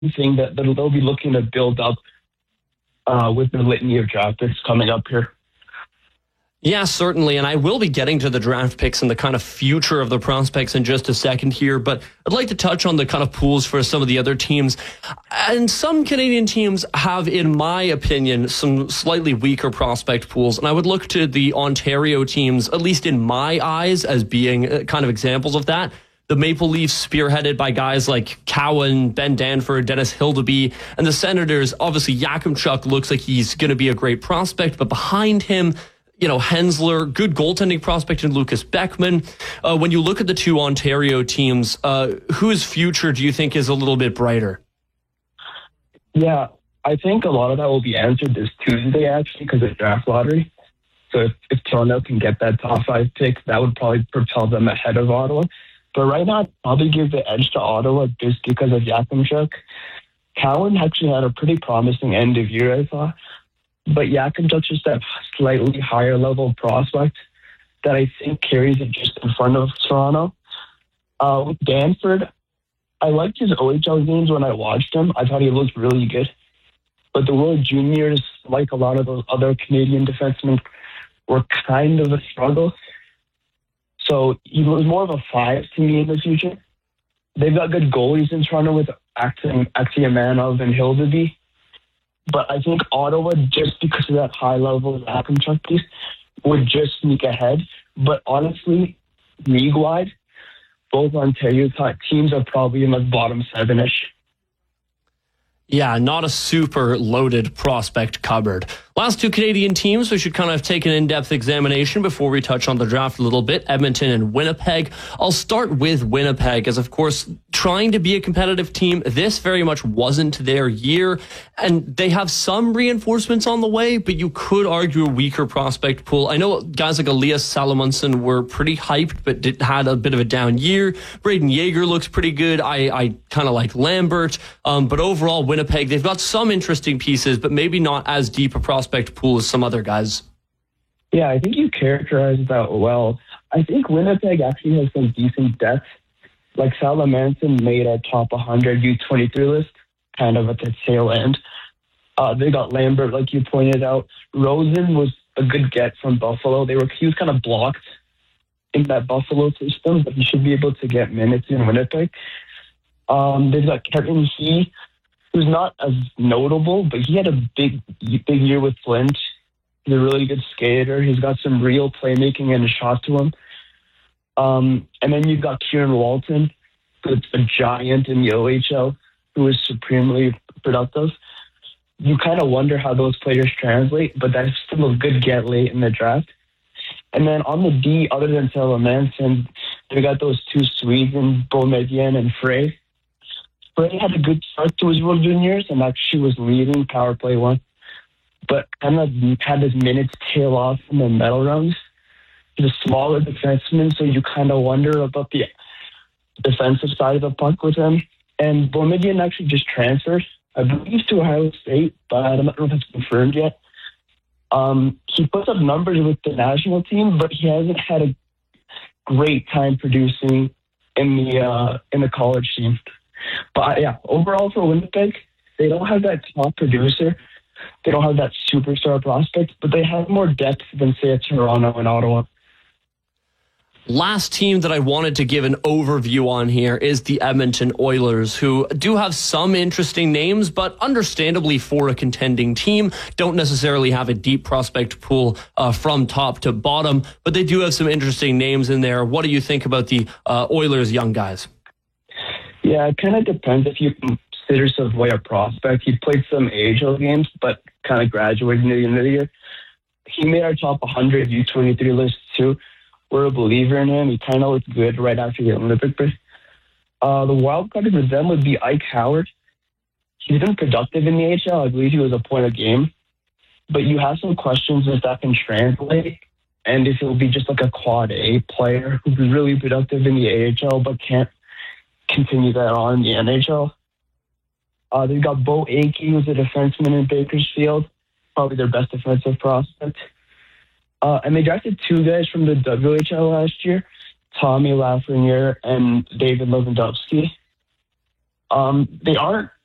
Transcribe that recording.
thing that they'll be looking to build up with the litany of draft picks coming up here. Yeah, certainly. And I will be getting to the draft picks and the kind of future of the prospects in just a second here. But I'd like to touch on the kind of pools for some of the other teams. And some Canadian teams have, in my opinion, some slightly weaker prospect pools. And I would look to the Ontario teams, at least in my eyes, as being kind of examples of that. The Maple Leafs, spearheaded by guys like Cowan, Ben Danford, Dennis Hildeby, and the Senators. Obviously, Yakimchuk looks like he's going to be a great prospect, but behind him, Hensler, good goaltending prospect in Lucas Beckman. When you look at the two Ontario teams, whose future do you think is a little bit brighter? Yeah, I think a lot of that will be answered this Tuesday, actually, because of draft lottery. So if Toronto can get that top 5 pick, that would probably propel them ahead of Ottawa. But right now, I'd probably give the edge to Ottawa just because of Yakimchuk. Cowan actually had a pretty promising end of year, I thought. But Yakimchuk's just that slightly higher level prospect that I think carries it just in front of Toronto. With Danford, I liked his OHL games when I watched him. I thought he looked really good. But the World Juniors, like a lot of those other Canadian defensemen, were kind of a struggle. So he was more of a 5 to me in the future. They've got good goalies in Toronto with Axiamanov and Hildeby. But I think Ottawa, just because of that high level of Yakimchuk piece, would just sneak ahead. But honestly, league-wide, both Ontario teams are probably in the bottom 7-ish. Yeah, not a super loaded prospect cupboard. Last two Canadian teams, we should kind of take an in-depth examination before we touch on the draft a little bit, Edmonton and Winnipeg. I'll start with Winnipeg, as of course, trying to be a competitive team, this very much wasn't their year, and they have some reinforcements on the way, but you could argue a weaker prospect pool. I know guys like Elias Salomonsson were pretty hyped, but had a bit of a down year. Braden Yeager looks pretty good. I kind of like Lambert, but overall, Winnipeg, they've got some interesting pieces, but maybe not as deep a prospect pool as some other guys. Yeah, I think you characterized that well. I think Winnipeg actually has some decent depth. Like Salomonsson made a top 100 U23 list, kind of at the tail end. They got Lambert, like you pointed out. Rosen was a good get from Buffalo. He was kind of blocked in that Buffalo system, but he should be able to get minutes in Winnipeg. They've got Kevin He, who's not as notable, but he had a big year with Flint. He's a really good skater. He's got some real playmaking and a shot to him. And then you've got Kieran Walton, who's a giant in the OHL, who is supremely productive. You kind of wonder how those players translate, but that's still a good get late in the draft. And then on the D, other than Salomonsson, they got those two Swedes, Boumedienne and Frey. Frey had a good start to his World Juniors and actually was leading power play 1, but kind of had his minutes tail off in the medal rounds. He's a smaller defenseman, so you kind of wonder about the defensive side of the puck with him. And Boumedienne actually just transferred, I believe, to Ohio State, but I don't know if it's confirmed yet. He puts up numbers with the national team, but he hasn't had a great time producing in the college team. But yeah, overall for Winnipeg, they don't have that top producer. They don't have that superstar prospect, but they have more depth than, say, Toronto and Ottawa. Last team that I wanted to give an overview on here is the Edmonton Oilers, who do have some interesting names, but understandably for a contending team, don't necessarily have a deep prospect pool from top to bottom, but they do have some interesting names in there. What do you think about the Oilers' young guys? Yeah, it kind of depends if you consider Savoy a prospect. He played some AHL games, but kind of graduated near the end of the year. He made our top 100 U23 list too. We're a believer in him. He kind of looked good right after the Olympic break. The wild card for them would be Ike Howard. He's been productive in the AHL. I believe he was a point a game. But you have some questions if that can translate and if he'll be just like a quad A player who's really productive in the AHL but can't continue that on in the NHL. They've got Bo Akey, who's a defenseman in Bakersfield, probably their best defensive prospect. And they drafted 2 guys from the WHL last year, Tommy Lafreniere and David Lewandowski. They aren't